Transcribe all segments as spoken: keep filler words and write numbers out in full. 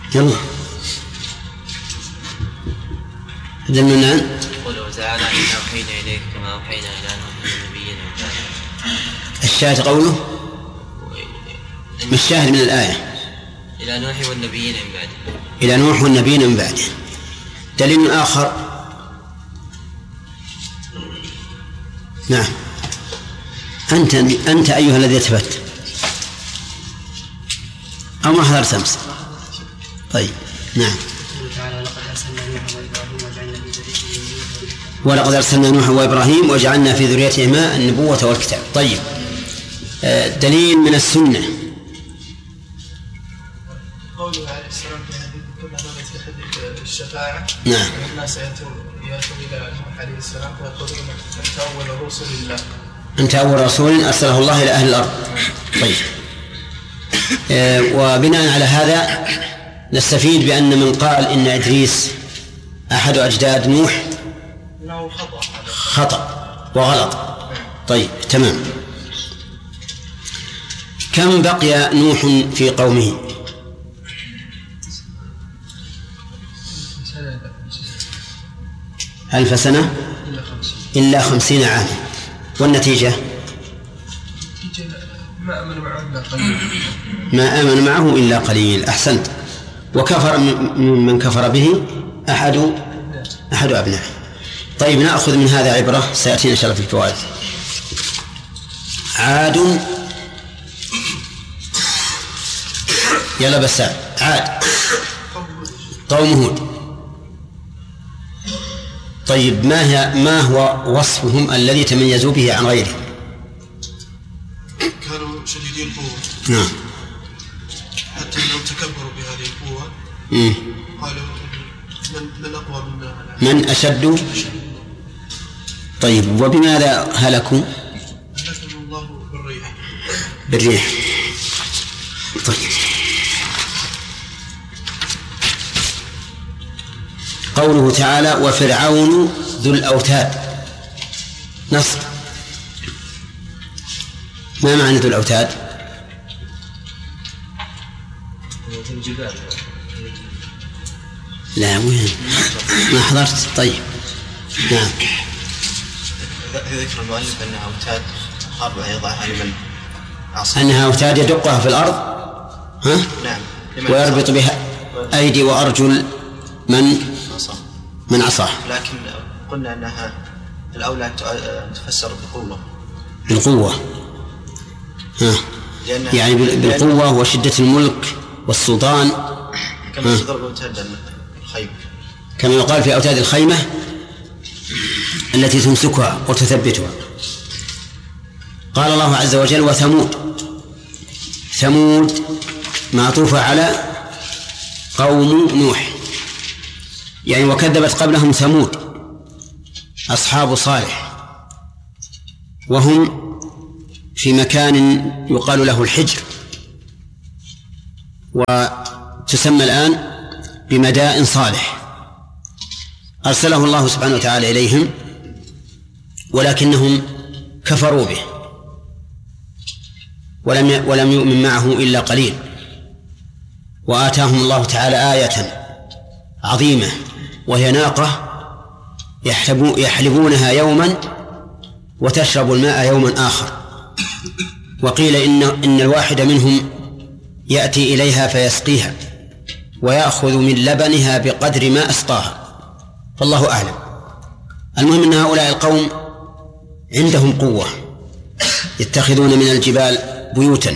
يلا هذا المنان. قل تعالى إنا أوحينا إليك كما أوحينا إلى نوح والنبيين. الشاهد قوله الشاهد من الآية إلى نوح والنبيين من بعده. إلى نوح والنبيين من بعده. دليل آخر. نعم أنت أنت أيها الذي ثبت أو ما حضرت أمس. طيب نعم. ولقد أرسلنا نوحا وإبراهيم وجعلنا في ذريتهما النبوة والكتاب. طيب دليل من السنة. قوله عليه السلام في حديث كنا نرى في حديث الشفاعة. نعم. الناس يأتون إلى نوح عليه السلام فيقولون أنت أول رسول الله. أنت أول رسول أرسله الله إلى أهل الأرض. طيب وبناء على هذا نستفيد بأن من قال إن إدريس أحد أجداد نوح خطأ وغلط. طيب تمام. كم بقي نوح في قومه؟ ألف سنة إلا خمسين عاما. والنتيجة ما آمن معه إلا قليل. ما آمن معه إلا قليل. أحسنت. وكفر من كفر به أحد أحد أبنائه. طيب نأخذ من هذا عبرة سيأتينا إن شاء الله في الفوائد. عاد يلا بس عاد قوم هود. طيب ما هي ما هو وصفهم الذي تميزوا به عن غيرهم؟ كانوا شديدي القوة. نعم. حتى أنهم تكبروا بهذه القوة. مم. قالوا من من أقوى منا من أشد. طيب وبماذا هلكوا؟ هلكهم الله بالريح. بالريح. طيب قوله تعالى وفرعون ذو الأوتاد. نص. ما معنى ذو الأوتاد؟ لا وين ما حضرت. طيب نعم. ذكر المؤلف أنها أوتاد أربعة يضعها لمن عصى. أنها أوتاد يدقها في الأرض ها؟ نعم. ويربط بها أيدي وأرجل من من عصاه. لكن قلنا أنها الأولى تفسر بالقوة. بالقوة ها. يعني بالقوة وشدة الملك والسلطان. كما تضرب أوتاد الخيمة كما يقال في أوتاد الخيمة التي تمسكها وتثبتها. قال الله عز وجل وثمود. ثمود معطوفة على قوم نوح يعني وكذبت قبلهم ثمود أصحاب صالح وهم في مكان يقال له الحجر وتسمى الآن بمدائن صالح. أرسله الله سبحانه وتعالى إليهم ولكنهم كفروا به ولم ولم يؤمن معه إلا قليل. وآتاهم الله تعالى آية عظيمة وهي ناقة يحلبونها يوما وتشرب الماء يوما آخر. وقيل إن, إن الواحد منهم يأتي إليها فيسقيها ويأخذ من لبنها بقدر ما أسقاها فالله أعلم. المهم أن هؤلاء القوم عندهم قوة يتخذون من الجبال بيوتا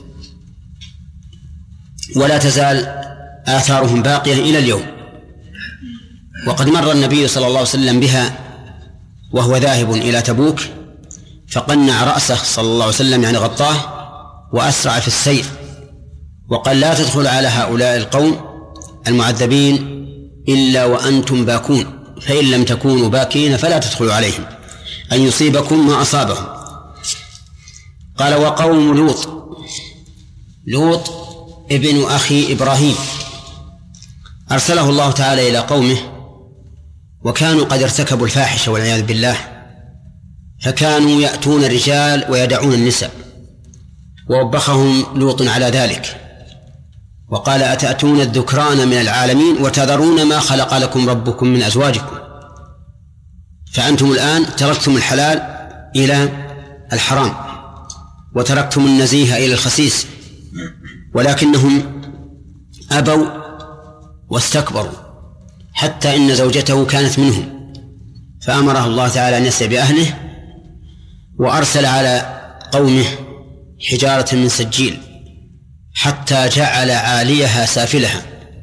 ولا تزال آثارهم باقية إلى اليوم. وقد مر النبي صلى الله عليه وسلم بها وهو ذاهب إلى تبوك فقنع رأسه صلى الله عليه وسلم يعني غطاه وأسرع في السير وقال لا تدخل على هؤلاء القوم المعذبين إلا وأنتم باكون فإن لم تكونوا باكين فلا تدخلوا عليهم أن يصيبكم ما أصابهم. قال وقوم لوط. لوط ابن أخي إبراهيم أرسله الله تعالى إلى قومه وكانوا قد ارتكبوا الفاحشة والعياذ بالله فكانوا يأتون الرجال ويدعون النساء ووبخهم لوط على ذلك وقال أتأتون الذكران من العالمين وتذرون ما خلق لكم ربكم من أزواجكم. فأنتم الآن تركتم الحلال إلى الحرام وتركتم النزيه إلى الخسيس، ولكنهم أبوا واستكبروا حتى إن زوجته كانت منهم، فأمره الله تعالى أن يسرع بأهله وأرسل على قومه حجارة من سجيل حتى جعل عاليها سافلها.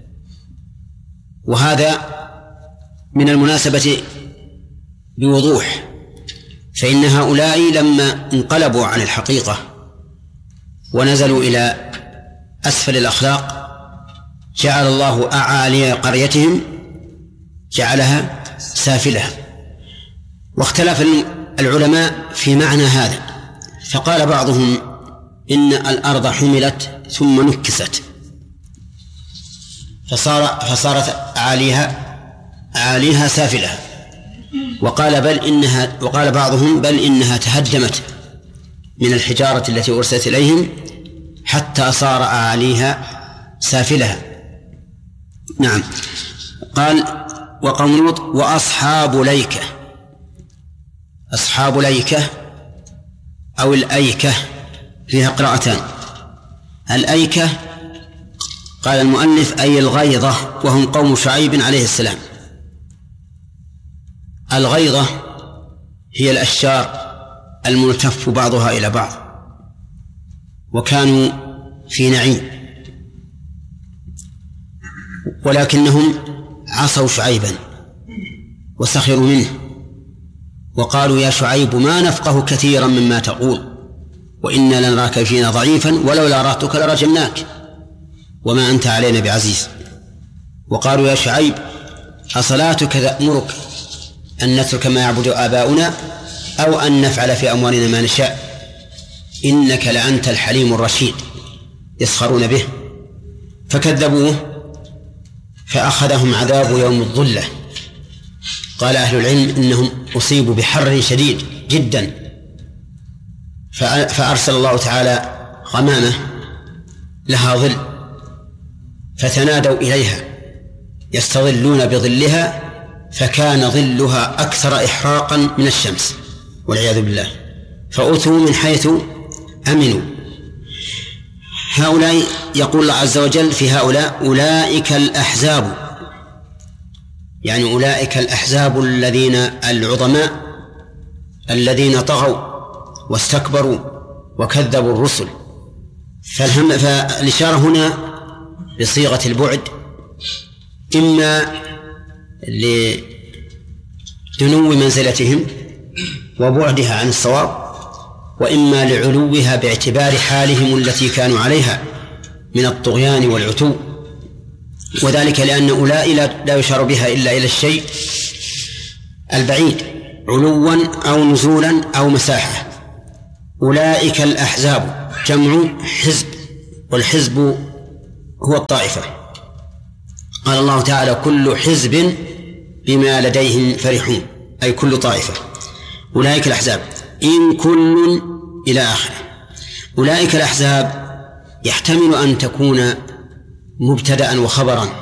وهذا من المناسبة بوضوح، فإن هؤلاء لما انقلبوا عن الحقيقة ونزلوا إلى أسفل الأخلاق جعل الله أعالي قريتهم جعلها سافلها. واختلف العلماء في معنى هذا، فقال بعضهم إن الأرض حملت ثم نكست فصار فصارت عاليها عاليها سافلها، وقال بل إنها وقال بعضهم بل إنها تهدمت من الحجارة التي أرسلت إليهم حتى صار عاليها سافلها. نعم. قال وقوم لوط وأصحاب ليكة. أصحاب ليكة أو الأيكة فيها قراءتان. الأيكة قال المؤلف أي الغيظة، وهم قوم شعيب عليه السلام. الغيظة هي الأشجار الملتف بعضها إلى بعض، وكانوا في نعيم، ولكنهم عصوا شعيبا وسخروا منه وقالوا يا شعيب ما نفقه كثيرا مما تقول وإنا لنراك فينا ضعيفا ولولا رهتك لرجمناك وما أنت علينا بعزيز. وقالوا يا شعيب أصلاتك تأمرك أن نترك ما يعبد آباؤنا أو أن نفعل في أموالنا ما نشاء إنك لأنت الحليم الرشيد. يسخرون به فكذبوه فأخذهم عذاب يوم الظلة. قال أهل العلم إنهم أصيبوا بحر شديد جدا، فأرسل الله تعالى غمامة لها ظل فتنادوا إليها يستظلون بظلها فكان ظلها أكثر إحراقا من الشمس والعياذ بالله، فأتوا من حيث أمنوا. هؤلاء يقول الله عز وجل في هؤلاء أولئك الأحزاب، يعني أولئك الأحزاب الذين العظماء الذين طغوا واستكبروا وكذبوا الرسل. فالهم فالإشارة هنا بصيغة البعد، إما لدنو منزلتهم وبعدها عن الصواب، وإما لعلوها باعتبار حالهم التي كانوا عليها من الطغيان والعتو، وذلك لأن أولئك لا يشار بها إلا إلى الشيء البعيد علوا أو نزولا أو مساحة. أولئك الأحزاب جمع حزب، والحزب هو الطائفة. قال الله تعالى كل حزب بما لديهم فرحون، أي كل طائفة. أولئك الأحزاب إن كل إلى آخره. أولئك الأحزاب يحتمل أن تكون مبتدأ وخبرا